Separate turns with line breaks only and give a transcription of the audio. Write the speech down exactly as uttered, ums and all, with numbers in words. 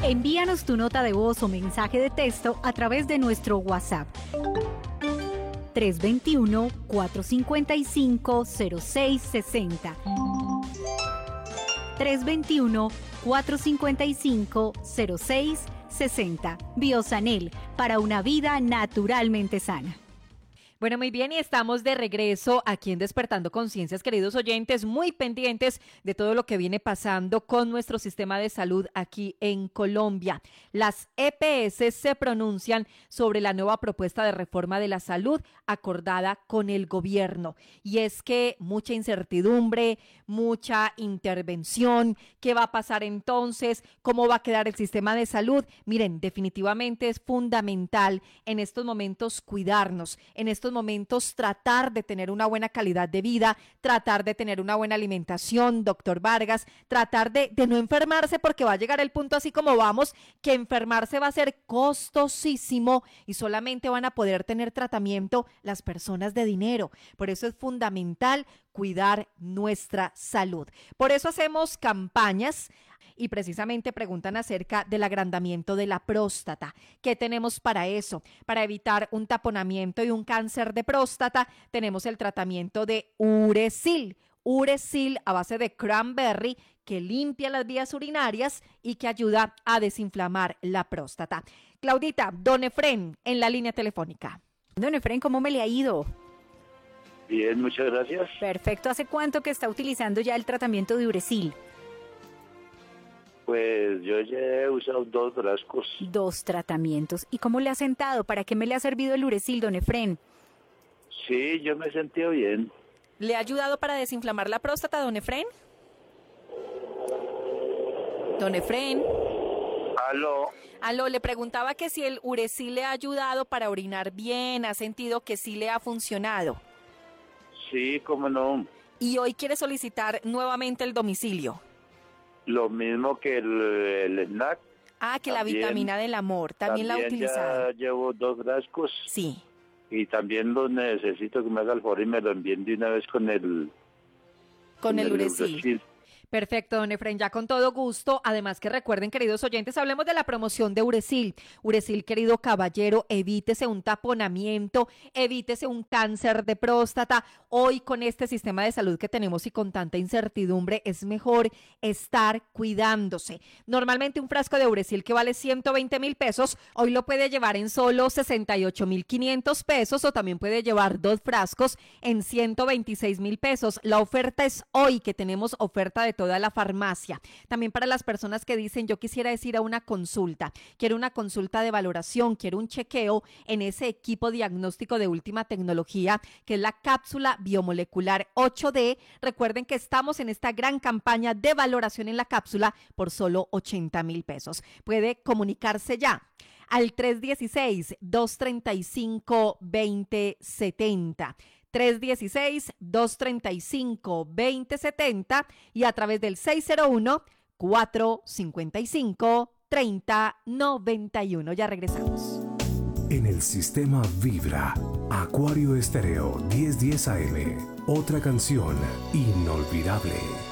Envíanos tu nota de voz o mensaje de texto a través de nuestro WhatsApp. tres dos uno, cuatro cinco cinco, cero seis seis cero. tres dos uno, cuatro cinco cinco, cero seis seis cero. Biosanel, para una vida naturalmente sana.
Bueno, muy bien, y estamos de regreso aquí en Despertando Conciencias, queridos oyentes, muy pendientes de todo lo que viene pasando con nuestro sistema de salud aquí en Colombia. Las E P S se pronuncian sobre la nueva propuesta de reforma de la salud acordada con el gobierno. Y es que mucha incertidumbre, mucha intervención, ¿qué va a pasar entonces? ¿Cómo va a quedar el sistema de salud? Miren, definitivamente es fundamental en estos momentos cuidarnos, en estos momentos tratar de tener una buena calidad de vida, tratar de tener una buena alimentación, doctor Vargas, tratar de, de no enfermarse, porque va a llegar el punto, así como vamos, que enfermarse va a ser costosísimo y solamente van a poder tener tratamiento las personas de dinero. Por eso es fundamental cuidar nuestra salud. Por eso hacemos campañas y precisamente preguntan acerca del agrandamiento de la próstata. ¿Qué tenemos para eso? Para evitar un taponamiento y un cáncer de próstata, tenemos el tratamiento de Uresil. Uresil a base de cranberry, que limpia las vías urinarias y que ayuda a desinflamar la próstata. Claudita, don Efrén, en la línea telefónica.
Don Efrén, ¿cómo me le ha ido?
Bien, muchas gracias.
Perfecto. ¿Hace cuánto que está utilizando ya el tratamiento de Uresil?
Pues yo ya he usado dos frascos.
Dos tratamientos. ¿Y cómo le ha sentado? ¿Para qué me le ha servido el Uresil, don Efrén?
Sí, yo me he sentido bien.
¿Le ha ayudado para desinflamar la próstata, don Efrén? Don Efrén.
Aló.
Aló, le preguntaba que si el Uresil le ha ayudado para orinar bien, ha sentido que sí le ha funcionado.
Sí, cómo no.
Y hoy quiere solicitar nuevamente el domicilio.
Lo mismo que el, el snack.
Ah, que
también,
la vitamina del amor, también, también la ha utilizado.
Ya llevo dos frascos.
Sí.
Y también los necesito que me haga el favor y me lo envíen de una vez con el...
Con, con el, el Uresil. Uresil. Perfecto, don Efrén, ya con todo gusto. Además que recuerden, queridos oyentes, hablemos de la promoción de Uresil. Uresil, querido caballero, evítese un taponamiento, evítese un cáncer de próstata. Hoy con este sistema de salud que tenemos y con tanta incertidumbre, es mejor estar cuidándose. Normalmente un frasco de Uresil que vale ciento veinte mil pesos, hoy lo puede llevar en solo sesenta y ocho mil quinientos pesos, o también puede llevar dos frascos en ciento veintiséis mil pesos. La oferta es hoy, que tenemos oferta de toda la farmacia. También para las personas que dicen, yo quisiera ir a una consulta, quiero una consulta de valoración, quiero un chequeo en ese equipo diagnóstico de última tecnología, que es la cápsula biomolecular ocho D. Recuerden que estamos en esta gran campaña de valoración en la cápsula por solo ochenta mil pesos. Puede comunicarse ya al tres uno seis, dos tres cinco, dos cero siete cero. tres uno seis, dos tres cinco, dos cero siete cero y a través del seis cero uno, cuatro cinco cinco, tres cero nueve uno. Ya regresamos.
En el sistema Vibra, Acuario Estéreo mil diez A M, otra canción inolvidable.